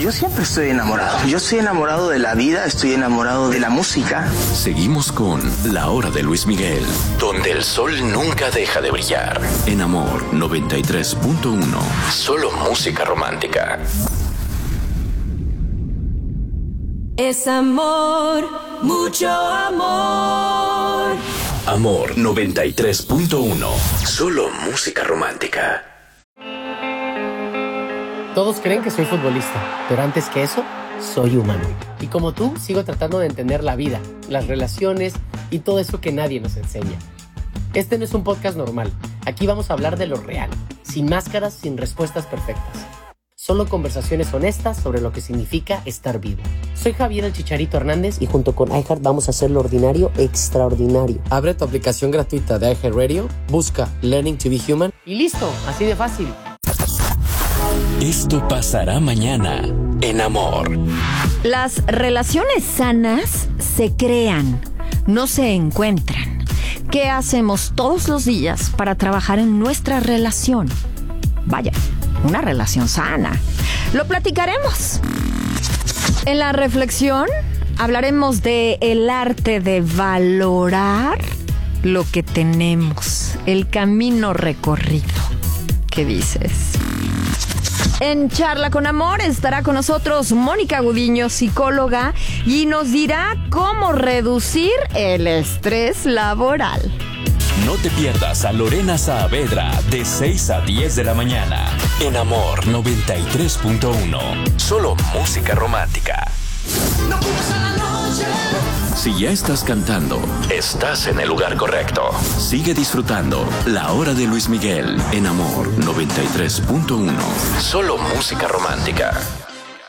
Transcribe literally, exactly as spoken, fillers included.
Yo siempre estoy enamorado. Yo estoy enamorado de la vida, estoy enamorado de la música. Seguimos con La Hora de Luis Miguel, donde el sol nunca deja de brillar. En Amor noventa y tres punto uno. Solo música romántica. Es amor, mucho amor. Amor noventa y tres punto uno. Solo música romántica. Todos creen que soy futbolista, pero antes que eso, soy humano. Y como tú, sigo tratando de entender la vida, las relaciones y todo eso que nadie nos enseña. Este no es un podcast normal. Aquí vamos a hablar de lo real, sin máscaras, sin respuestas perfectas. Solo conversaciones honestas sobre lo que significa estar vivo. Soy Javier el Chicharito Hernández y junto con iHeart vamos a hacer lo ordinario extraordinario. Abre tu aplicación gratuita de iHeartRadio, busca Learning to be Human y listo, así de fácil. Esto pasará mañana en Amor. Las relaciones sanas se crean, no se encuentran. ¿Qué hacemos todos los días para trabajar en nuestra relación? Vaya, una relación sana. Lo platicaremos. En la reflexión hablaremos de el arte de valorar lo que tenemos, el camino recorrido. ¿Qué dices? En Charla con Amor estará con nosotros Mónica Gudiño, psicóloga, y nos dirá cómo reducir el estrés laboral. No te pierdas a Lorena Saavedra de seis a diez de la mañana en Amor noventa y tres punto uno. Solo música romántica. Si ya estás cantando, estás en el lugar correcto. Sigue disfrutando La Hora de Luis Miguel en Amor noventa y tres punto uno. Solo música romántica.